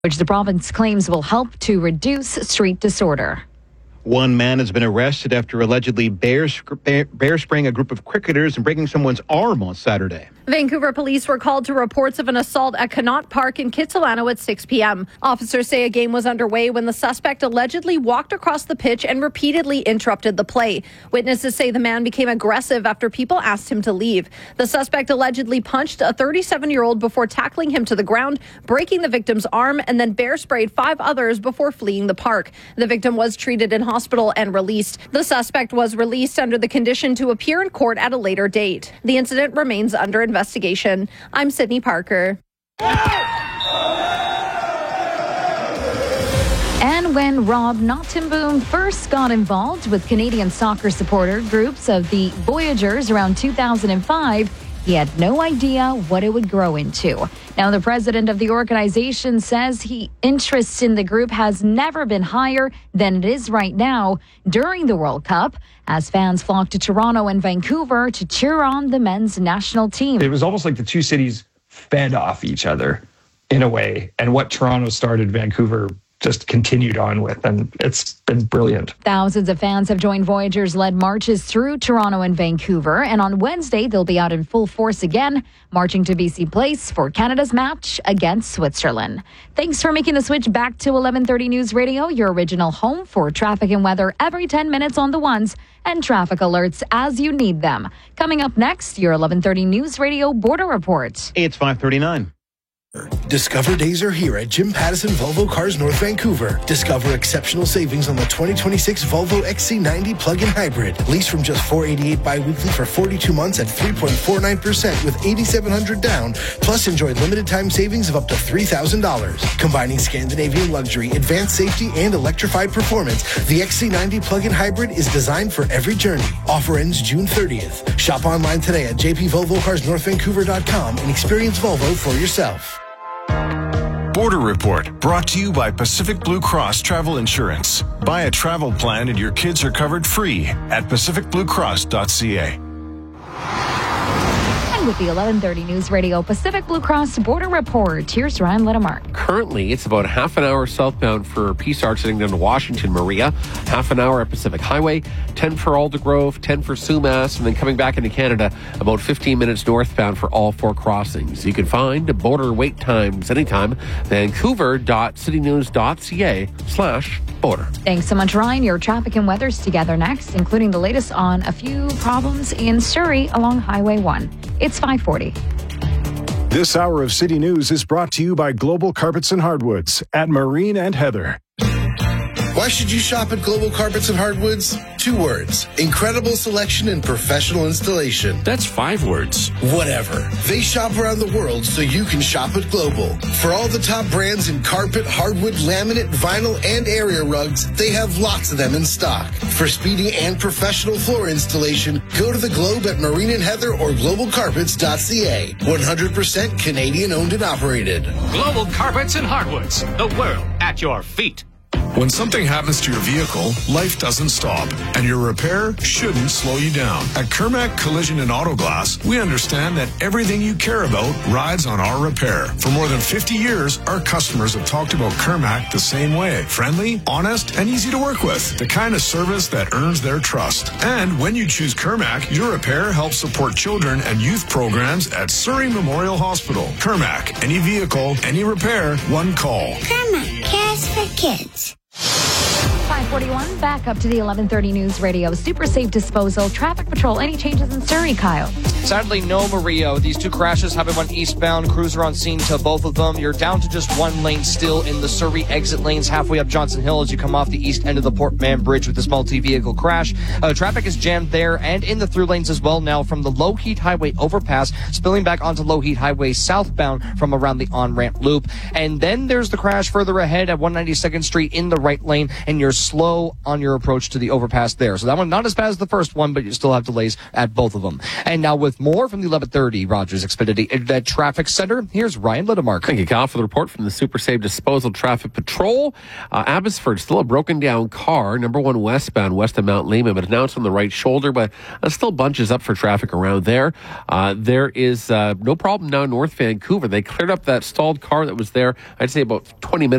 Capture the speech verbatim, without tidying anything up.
which the province claims will help to reduce street disorder. One man has been arrested after allegedly bear, bear, bear spraying a group of cricketers and breaking someone's arm on Saturday. Vancouver police were called to reports of an assault at Connaught Park in Kitsilano at six p.m. Officers say a game was underway when the suspect allegedly walked across the pitch and repeatedly interrupted the play. Witnesses say the man became aggressive after people asked him to leave. The suspect allegedly punched a thirty-seven-year-old before tackling him to the ground, breaking the victim's arm, and then bear sprayed five others before fleeing the park. The victim was treated in hospital and released. The suspect was released under the condition to appear in court at a later date. The incident remains under investigation. I'm Sydney Parker. And when Rob Nottenboom first got involved with Canadian soccer supporter groups of the Voyageurs around two thousand five, he had no idea what it would grow into. Now, the president of the organization says he interest in the group has never been higher than it is right now during the World Cup, as fans flocked to Toronto and Vancouver to cheer on the men's national team. It was almost like the two cities fed off each other in a way, and what Toronto started, Vancouver just continued on with, and it's been brilliant. Thousands of fans have joined Voyageurs-led marches through Toronto and Vancouver, and on Wednesday they'll be out in full force again, marching to B C Place for Canada's match against Switzerland. Thanks for making the switch back to eleven thirty News Radio, your original home for traffic and weather every ten minutes on the ones, and traffic alerts as you need them. Coming up next, your eleven thirty News Radio Border Report. It's five thirty-nine. Discover days are here at Jim Pattison Volvo Cars North Vancouver. Discover exceptional savings on the twenty twenty-six Volvo X C ninety plug-in hybrid. Lease from just four hundred eighty-eight dollars bi-weekly for forty-two months at three point four nine percent with eight thousand seven hundred dollars down. Plus, enjoy limited time savings of up to three thousand dollars. Combining Scandinavian luxury, advanced safety, and electrified performance, the X C ninety plug-in hybrid is designed for every journey. Offer ends June thirtieth. Shop online today at j p volvo cars north vancouver dot com and experience Volvo for yourself. Border Report, brought to you by Pacific Blue Cross Travel Insurance. Buy a travel plan and your kids are covered free at pacific blue cross dot c a. And with the eleven thirty News Radio Pacific Blue Cross Border Report, here's Ryan Ledemark. Currently, it's about half an hour southbound for Peace Arch heading down to Washington, Maria. Half an hour at Pacific Highway. ten for Aldergrove, ten for Sumas, and then coming back into Canada, about fifteen minutes northbound for all four crossings. You can find border wait times anytime. Vancouver dot city news dot c a slash border. Thanks so much, Ryan. Your traffic and weather's together next, including the latest on a few problems in Surrey along Highway one. It's five forty. This hour of City News is brought to you by Global Carpets and Hardwoods at Marine and Heather. Why should you shop at Global Carpets and Hardwoods? Two words. Incredible selection and professional installation. That's five words. Whatever. They shop around the world so you can shop at Global. For all the top brands in carpet, hardwood, laminate, vinyl, and area rugs, they have lots of them in stock. For speedy and professional floor installation, go to the Globe at Marine and Heather or global carpets dot c a. one hundred percent Canadian owned and operated. Global Carpets and Hardwoods. The world at your feet. When something happens to your vehicle, life doesn't stop, and your repair shouldn't slow you down. At Kermac Collision and Auto Glass, we understand that everything you care about rides on our repair. For more than fifty years, our customers have talked about Kermac the same way. Friendly, honest, and easy to work with. The kind of service that earns their trust. And when you choose Kermac, your repair helps support children and youth programs at Surrey Memorial Hospital. Kermac, any vehicle, any repair, one call. Kermac cares for kids. five forty-one, back up to the eleven thirty News Radio Super Safe Disposal Traffic Patrol. Any changes in Surrey, Kyle? Sadly, no, Maria. These two crashes have been one eastbound. Crews are on scene to both of them. You're down to just one lane still in the Surrey exit lanes halfway up Johnson Hill as you come off the east end of the Port Mann Bridge with this multi-vehicle crash. Uh, traffic is jammed there and in the through lanes as well now from the Lougheed Highway overpass, spilling back onto Lougheed Highway southbound from around the on-ramp loop. And then there's the crash further ahead at one ninety-second Street in the right lane, and you're slow on your approach to the overpass there. So that one not as bad as the first one, but you still have delays at both of them. And now with with more from the eleven thirty Rogers Xfinity Internet Traffic Center, here's Ryan Lidemark. Thank you, Kyle, for the report from the Super Safe Disposal Traffic Patrol. Uh, Abbotsford, still a broken down car, number one westbound west of Mount Lehman, but now it's on the right shoulder, but uh, still bunches up for traffic around there. Uh, there is uh, no problem now in North Vancouver. They cleared up that stalled car that was there, I'd say about twenty minutes